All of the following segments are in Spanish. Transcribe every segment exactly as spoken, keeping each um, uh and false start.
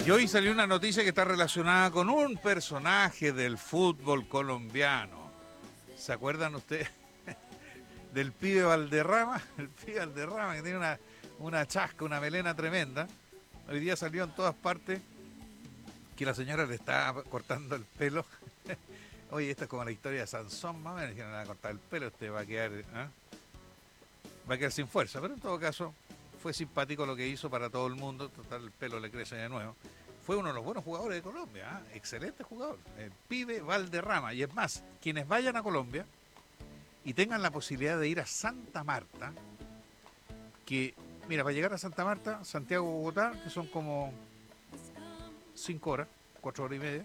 Y hoy salió una noticia que está relacionada con un personaje del fútbol colombiano. ¿Se acuerdan ustedes del pibe Valderrama? El pibe Valderrama que tiene una, una chasca, una melena tremenda. Hoy día salió en todas partes que la señora le está cortando el pelo. Oye, esta es como la historia de Sansón, más o menos, que no le va a cortar el pelo, usted va a quedar, ¿eh? va a quedar sin fuerza, pero en todo caso fue simpático lo que hizo para todo el mundo. Total, el pelo le crece de nuevo. Fue uno de los buenos jugadores de Colombia, ¿eh? Excelente jugador, el pibe Valderrama. Y es más, quienes vayan a Colombia y tengan la posibilidad de ir a Santa Marta, que, mira, para llegar a Santa Marta, Santiago-Bogotá, que son como cinco horas, cuatro horas y media,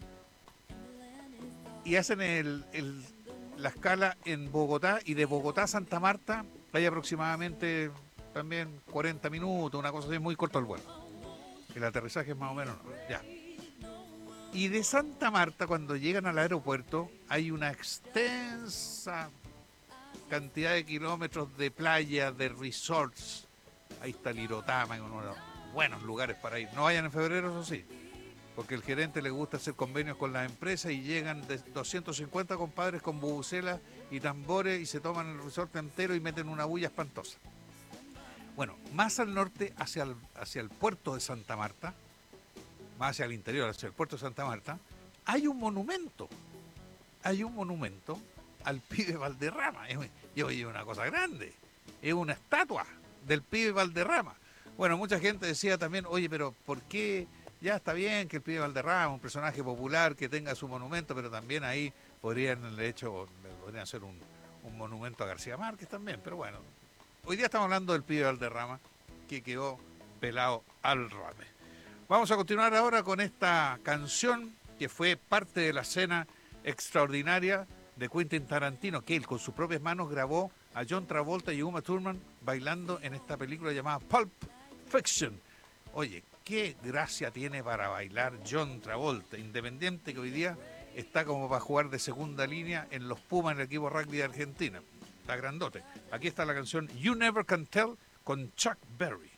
y hacen el, el, la escala en Bogotá, y de Bogotá a Santa Marta hay aproximadamente también cuarenta minutos, una cosa así, muy corto el vuelo. El aterrizaje es más o menos, ya. Y de Santa Marta, cuando llegan al aeropuerto, hay una extensa cantidad de kilómetros de playa, de resorts. Ahí está el Irotama, uno de los buenos lugares para ir. No vayan en febrero, eso sí, porque el gerente le gusta hacer convenios con las empresas y llegan de doscientos cincuenta compadres con bubucelas y tambores y se toman el resort entero y meten una bulla espantosa. Bueno, más al norte, hacia el, hacia el puerto de Santa Marta, más hacia el interior, hacia el puerto de Santa Marta, hay un monumento. Hay un monumento al pibe Valderrama. Es, es una cosa grande. Es una estatua del pibe Valderrama. Bueno, mucha gente decía también, oye, pero ¿por qué? Ya está bien que el pibe Valderrama, un personaje popular, que tenga su monumento, pero también ahí podrían, de hecho, podrían hacer un, un monumento a García Márquez también, pero bueno. Hoy día estamos hablando del pibe Valderrama, que quedó pelado al rame. Vamos a continuar ahora con esta canción que fue parte de la escena extraordinaria de Quentin Tarantino, que él con sus propias manos grabó a John Travolta y Uma Thurman bailando en esta película llamada Pulp Fiction. Oye, qué gracia tiene para bailar John Travolta, independiente que hoy día está como para jugar de segunda línea en los Pumas en el equipo rugby de Argentina. Está grandote. Aquí está la canción You Never Can Tell con Chuck Berry.